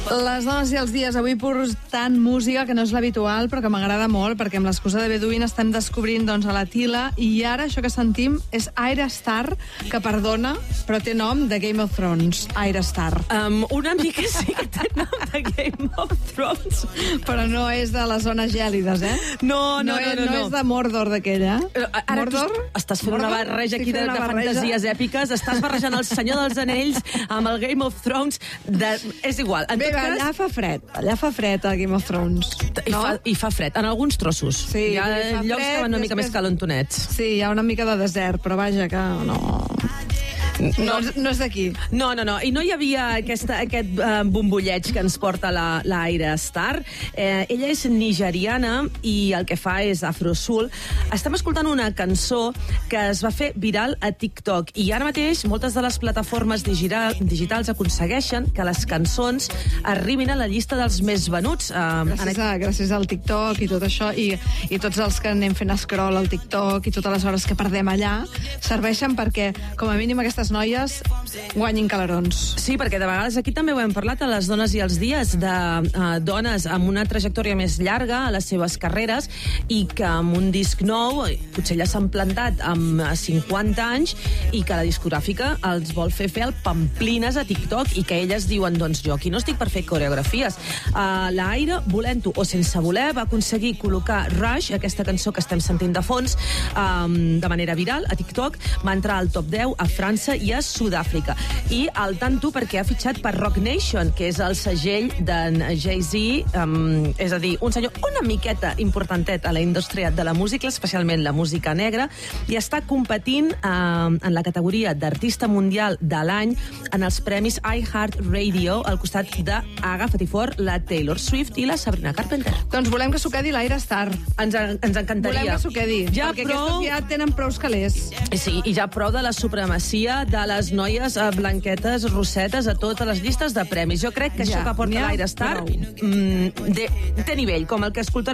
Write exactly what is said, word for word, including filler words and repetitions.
Les dones i els dies, avui portant música que no és l'habitual, però que m'agrada molt, perquè amb l'excusa de Bedouin estem descobrint doncs, a la Tila, i ara això que sentim és Aire Star, que perdona, però té nom de Game of Thrones. Aire Star. Um, una mica sí que té nom de Game of Thrones. Però no és de les zones gèlides, eh? No, no, no, és, no. no, no. és de Mordor, d'aquella. Uh, Ara Mordor? tu estàs fent Mordor? una barreja aquí de, una de barreja. fantasies èpiques, estàs barrejant el Senyor dels Anells amb el Game of Thrones. De... És igual. En Bé, tot cas... allà fa fred. Allà fa fred, a Game of Thrones. I, No? fa, I fa fred, en alguns trossos. Sí, Hi ha fa llocs fred, que van una mica després- més calentonets. Sí, hi ha una mica de desert, però vaja, que no... No, no és d'aquí. No, no, no. I no hi havia aquesta, aquest uh, bombulleig que ens porta la, la Aire Star. Eh, ella és nigeriana i el que fa és afrosoul. Estem escoltant una cançó que es va fer viral a TikTok i ara mateix moltes de les plataformes digital, digitals aconsegueixen que les cançons arribin a la llista dels més venuts. Uh, Gràcies, a, gràcies al TikTok i tot això, i, i tots els que anem fent scroll al TikTok i totes les hores que perdem allà, serveixen perquè, com a mínim, aquestes noies guanyin calarons. Sí, perquè de vegades aquí també ho hem parlat a les dones i els dies de uh, dones amb una trajectòria més llarga a les seves carreres i que amb un disc nou potser ja s'han plantat amb cinquanta anys i que la discogràfica els vol fer fer el pamplines a TikTok i que elles diuen, doncs jo aquí no estic per fer coreografies. Uh, la Aire, volent-ho o sense voler, va aconseguir col·locar Rush, aquesta cançó que estem sentint de fons, um, de manera viral a TikTok, va entrar al top deu a França i a Sud-àfrica. I al tanto perquè ha fitxat per Rock Nation, que és el segell d'en Jay-Z, um, és a dir, un senyor una miqueta importantet a la indústria de la música, especialment la música negra, i està competint um, en la categoria d'artista mundial de l'any en els premis iHeartRadio al costat de, agafa't i fort, la Taylor Swift i la Sabrina Carpenter. Doncs volem que s'ho quedi l'Aire Star. Ens, ens encantaria. Volem que s'ho quedi, ja perquè prou... aquestes ja tenen prou calés. Sí, i ja prou de la supremacia de les noies blanquetes, rossetes, a totes les llistes de premis. Jo crec que Ja, això que porta n'hi ha l'Aire Star prou. mm, de, de nivell, com el que escoltarem